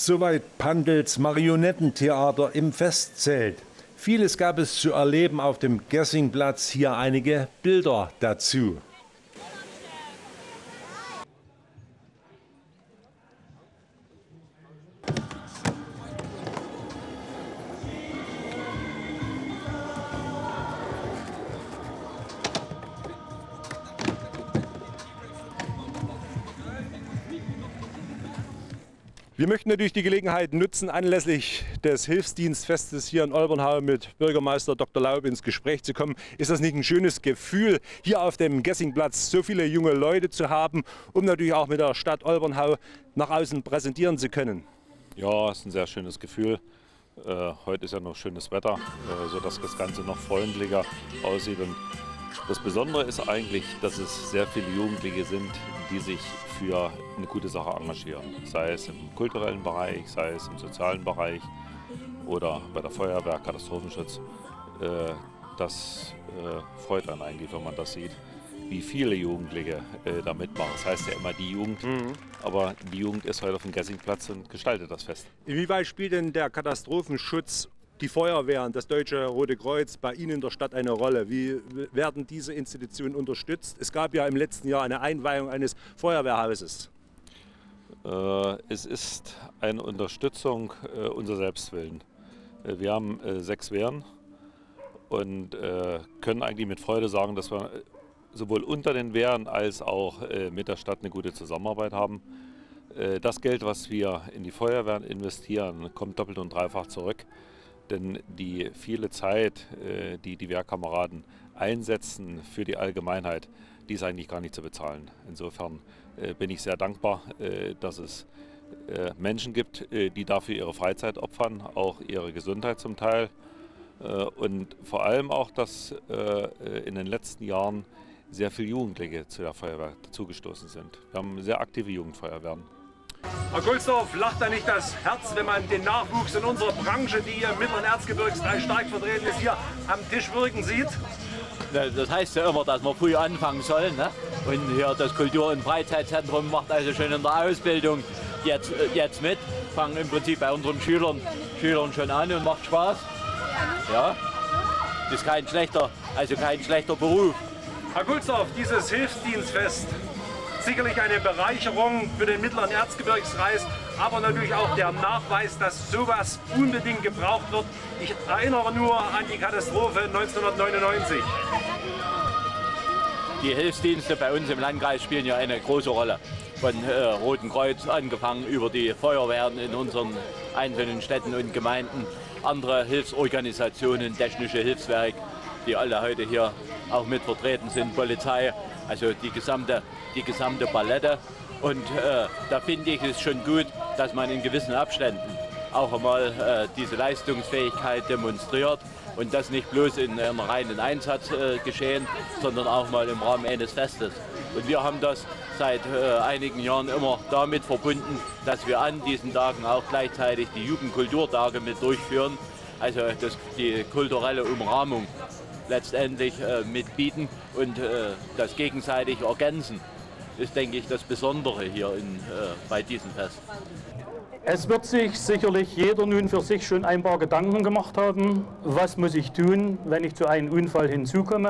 Soweit Pandels Marionettentheater im Festzelt. Vieles gab es zu erleben auf dem Gessingplatz. Hier einige Bilder dazu. Wir möchten natürlich die Gelegenheit nutzen, anlässlich des Hilfsdienstfestes hier in Olbernhau mit Bürgermeister Dr. Laub ins Gespräch zu kommen. Ist das nicht ein schönes Gefühl, hier auf dem Gessingplatz so viele junge Leute zu haben, um natürlich auch mit der Stadt Olbernhau nach außen präsentieren zu können? Ja, es ist ein sehr schönes Gefühl. Heute ist ja noch schönes Wetter, sodass das Ganze noch freundlicher aussieht. Und das Besondere ist eigentlich, dass es sehr viele Jugendliche sind, die sich für eine gute Sache engagieren. Sei es im kulturellen Bereich, sei es im sozialen Bereich oder bei der Feuerwehr, Katastrophenschutz. Das freut einen eigentlich, wenn man das sieht, wie viele Jugendliche da mitmachen. Das heißt ja immer die Jugend, aber die Jugend ist heute auf dem Gessingplatz und gestaltet das Fest. Inwieweit spielt denn der Katastrophenschutz, die Feuerwehren, das Deutsche Rote Kreuz bei Ihnen in der Stadt eine Rolle? Wie werden diese Institutionen unterstützt? Es gab ja im letzten Jahr eine Einweihung eines Feuerwehrhauses. Es ist eine Unterstützung unser Selbstwillen. Wir haben 6 Wehren und können eigentlich mit Freude sagen, dass wir sowohl unter den Wehren als auch mit der Stadt eine gute Zusammenarbeit haben. Das Geld, was wir in die Feuerwehren investieren, kommt doppelt und dreifach zurück. Denn die viele Zeit, die die Wehrkameraden einsetzen für die Allgemeinheit, die ist eigentlich gar nicht zu bezahlen. Insofern bin ich sehr dankbar, dass es Menschen gibt, die dafür ihre Freizeit opfern, auch ihre Gesundheit zum Teil. Und vor allem auch, dass in den letzten Jahren sehr viele Jugendliche zu der Feuerwehr dazugestoßen sind. Wir haben sehr aktive Jugendfeuerwehren. Herr Gulsdorf, lacht da nicht das Herz, wenn man den Nachwuchs in unserer Branche, die hier im Mittleren Erzgebirgskreis stark vertreten ist, hier am Tisch wirken sieht? Das heißt ja immer, dass wir früh anfangen sollen. Ne? Und hier das Kultur- und Freizeitzentrum macht also schon in der Ausbildung jetzt mit. Fangen im Prinzip bei unseren Schülern schon an und macht Spaß. Ja, das ist kein schlechter Beruf. Herr Gulsdorf, dieses Hilfsdienstfest, sicherlich eine Bereicherung für den Mittleren Erzgebirgskreis, aber natürlich auch der Nachweis, dass sowas unbedingt gebraucht wird. Ich erinnere nur an die Katastrophe 1999. Die Hilfsdienste bei uns im Landkreis spielen ja eine große Rolle. Von Roten Kreuz angefangen über die Feuerwehren in unseren einzelnen Städten und Gemeinden, andere Hilfsorganisationen, Technische Hilfswerk, die alle heute hier auch mit vertreten sind, Polizei, also die gesamte Palette. Und da finde ich es schon gut, dass man in gewissen Abständen auch einmal diese Leistungsfähigkeit demonstriert und das nicht bloß in einem reinen Einsatz geschehen, sondern auch mal im Rahmen eines Festes. Und wir haben das seit einigen Jahren immer damit verbunden, dass wir an diesen Tagen auch gleichzeitig die Jugendkulturtage mit durchführen, also die kulturelle Umrahmung letztendlich mitbieten und das gegenseitig ergänzen, ist, denke ich, das Besondere hier bei diesem Fest. Es wird sich sicherlich jeder nun für sich schon ein paar Gedanken gemacht haben, was muss ich tun, wenn ich zu einem Unfall hinzukomme.